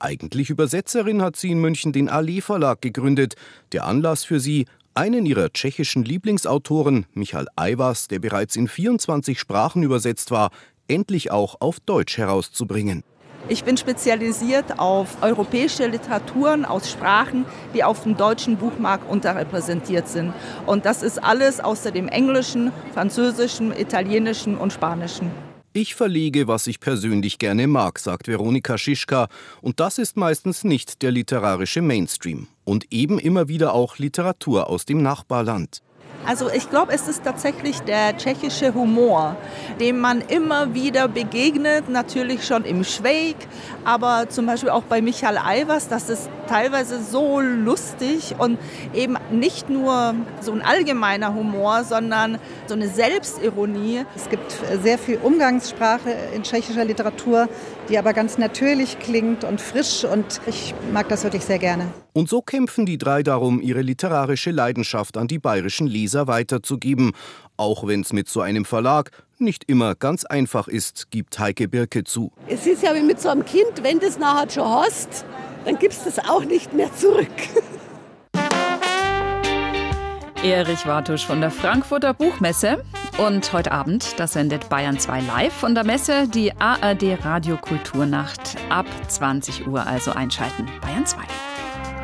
Eigentlich Übersetzerin hat sie in München den Allee Verlag gegründet. Der Anlass für sie: einen ihrer tschechischen Lieblingsautoren, Michal Aivas, der bereits in 24 Sprachen übersetzt war, endlich auch auf Deutsch herauszubringen. Ich bin spezialisiert auf europäische Literaturen aus Sprachen, die auf dem deutschen Buchmarkt unterrepräsentiert sind. Und das ist alles außer dem Englischen, Französischen, Italienischen und Spanischen. Ich verlege, was ich persönlich gerne mag, sagt Veronika Schischka. Und das ist meistens nicht der literarische Mainstream. Und eben immer wieder auch Literatur aus dem Nachbarland. Also ich glaube, es ist tatsächlich der tschechische Humor, dem man immer wieder begegnet, natürlich schon im Schweig, aber zum Beispiel auch bei Michal Aivas, das ist teilweise so lustig und eben nicht nur so ein allgemeiner Humor, sondern so eine Selbstironie. Es gibt sehr viel Umgangssprache in tschechischer Literatur, die aber ganz natürlich klingt und frisch, und ich mag das wirklich sehr gerne. Und so kämpfen die drei darum, ihre literarische Leidenschaft an die bayerischen Leser weiterzugeben. Auch wenn es mit so einem Verlag nicht immer ganz einfach ist, gibt Heike Birke zu. Es ist ja wie mit so einem Kind, wenn du es nachher schon hast, dann gibst du es auch nicht mehr zurück. Erich Wartusch von der Frankfurter Buchmesse. Und heute Abend, da sendet Bayern 2 live von der Messe, die ARD Radio Kulturnacht ab 20 Uhr. Also einschalten. Bayern 2.